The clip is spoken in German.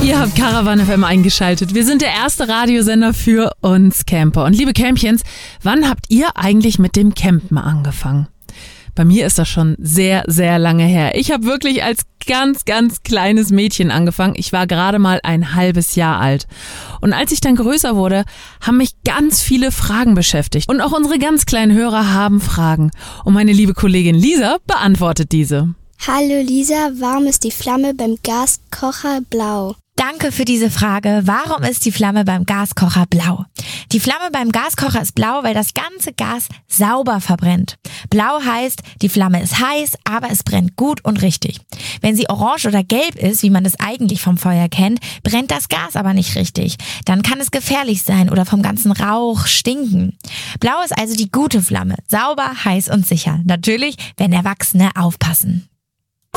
Ihr habt Caravan FM eingeschaltet. Wir sind der erste Radiosender für uns Camper. Und liebe Campchens, wann habt ihr eigentlich mit dem Campen angefangen? Bei mir ist das schon sehr, sehr lange her. Ich habe wirklich als ganz, ganz kleines Mädchen angefangen. Ich war gerade mal ein halbes Jahr alt. Und als ich dann größer wurde, haben mich ganz viele Fragen beschäftigt. Und auch unsere ganz kleinen Hörer haben Fragen. Und meine liebe Kollegin Lisa beantwortet diese. Hallo Lisa, warum ist die Flamme beim Gaskocher blau? Danke für diese Frage. Warum ist die Flamme beim Gaskocher blau? Die Flamme beim Gaskocher ist blau, weil das ganze Gas sauber verbrennt. Blau heißt, die Flamme ist heiß, aber es brennt gut und richtig. Wenn sie orange oder gelb ist, wie man es eigentlich vom Feuer kennt, brennt das Gas aber nicht richtig. Dann kann es gefährlich sein oder vom ganzen Rauch stinken. Blau ist also die gute Flamme. Sauber, heiß und sicher. Natürlich, wenn Erwachsene aufpassen.